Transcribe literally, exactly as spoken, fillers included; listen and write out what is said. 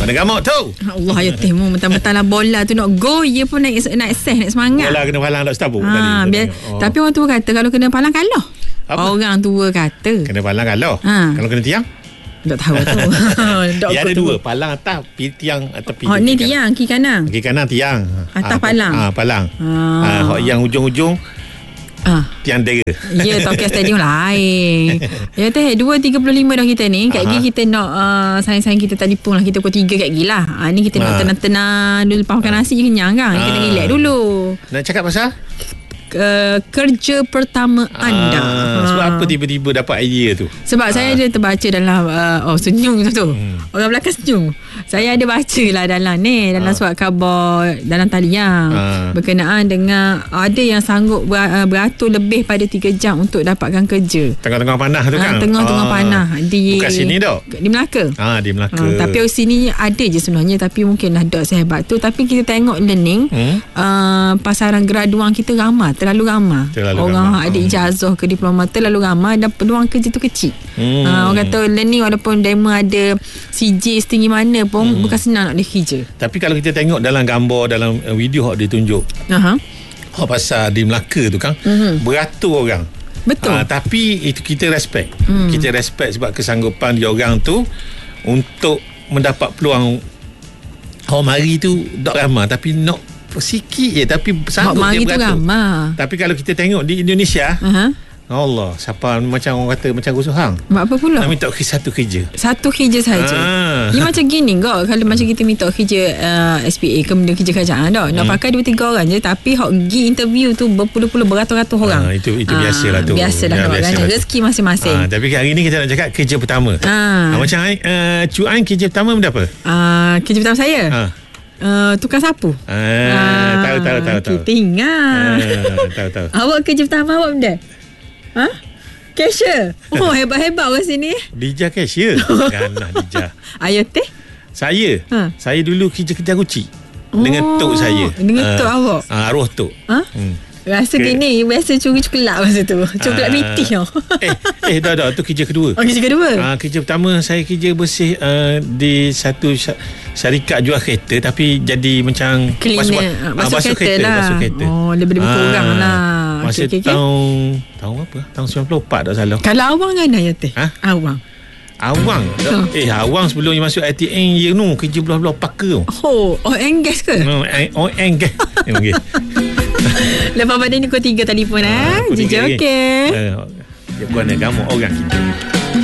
Mana gamuk tu? Allah ya teh mu mentang-mentang lah bola tu nak go, dia pun nak nak ses, nak semangat. Bola kena palang tak stabuk ha, tadi. Oh. Tapi orang tua kata kalau kena palang kalah. Apa? Orang tua kata kena palang kalah. Ha. Kalau kena tiang? Tak tahu tu. Dia ada dua, palang atas, tiang tepi. Oh, ni tiang, kiri kanan. Kiri kanan tiang. Atas ha, palang. Ah, ha, palang. Ha. Ha, yang hujung-hujung Ah. tiang dera. Ya, Tokyo Stadium lain. Ya teh dua tiga puluh lima dah kita ni. Kat Gi kita nak uh, sayang-sayang kita telefon lah. Kita pukul tiga kat Gi lah. Ha, ni kita nak tenang-tenang dulu, lepas makan nasi kenyang kan. Kita relax dulu. Nak cakap pasal Uh, kerja pertama anda. Ah, sebab ha. apa tiba-tiba dapat idea tu? Sebab ah. saya ada terbaca dalam uh, oh senyum tu tu. Hmm. Orang belakang senyum. Saya ada baca lah dalam ni, dalam ah. surat khabar dalam talian ah. berkenaan dengan ada yang sanggup ber, beratur lebih pada tiga jam untuk dapatkan kerja. Tengah-tengah panah tu kan? Ah, tengah-tengah ah. panah di bukan sini dok. Di Melaka. Ah, di Melaka. Ah, tapi sini ada je sebenarnya, tapi mungkinlah dok sehebat tu. Tapi kita tengok learning hmm? uh, pasaran graduan kita ramai. Terlalu ramai. Terlalu orang ramai. Ada ijazah ke diploma terlalu ramai dan peluang kerja tu kecil. Hmm. Uh, orang kata learning walaupun demo ada C J setinggi mana pun hmm. bukan senang nak dia kerja. Tapi kalau kita tengok dalam gambar, dalam video yang ditunjuk, uh-huh. oh, pasal di Melaka tu kan, uh-huh. beratur orang. Betul. Uh, tapi itu kita respect. Hmm. Kita respect sebab kesanggupan dia orang tu untuk mendapat peluang. Orang mari tu tak ramai tapi nak sikit je tapi sanggup dia beratur. Tapi kalau kita tengok di Indonesia, uh-huh. Allah, siapa macam orang kata macam Rusuh Hang. Mak apa pula? Nak minta satu kerja. Satu kerja saja. Ah. Dia macam gini kok. Kalau macam kita minta kerja uh, S P A, kemudian kerja kerajaan dah. Nak hmm. pakai dua tiga orang je, tapi hok pergi interview tu berpuluh-puluh beratus-ratus orang. Ah, itu itu ah, biasalah tu. Biasalah ya, biasa rezeki masing-masing. Ah, tapi hari ni kita nak cakap kerja pertama. Ah. Ah, macam uh, Cu Ain kerja pertama benda apa? Ah, kerja pertama saya. Ah. Uh, tukar sapu. Ah, ah, tahu tahu tahu tahu. Kita ingat. Ah, tahu tahu. Awak kerja pertama awak benda? Ha? Cashier. Oh, hebat-hebat orang sini. Dija cashier. Ganah Dija. Ayah teh? Saya. Ha? Saya dulu kerja-kerja kucing. Oh, dengan tok saya. Dengan tok uh, awak? Uh, arwah tok. Ha? Hmm. Rasa Ke, gini biasa curi coklat masa tu. Coklat uh, pitih tau. Eh, eh dah dah tu kerja kedua. Oh, kerja kedua. Ah, uh, kerja pertama saya kerja bersih uh, di satu syarikat jual kereta tapi jadi macam cleaner. Basuh, uh, basuh, basuh kereta, kereta lah. Basuh kereta. Oh, lebih lebih kurang uh, lah. Masa okay, okay, tahun okay. tahun apa? Tahun sembilan puluh empat tak salah. Kalau awang kan ya teh? Ha? Awang. Awang. Oh. Eh, awang sebelum dia masuk I T N ye nu kerja belah-belah pakar. Oh, oh engage ke? Oh, oh engage. Okey. Lepas pada ni kau tiga telefon eh. Jijak okey. Eh, dia bukan nak gamuk orang kita.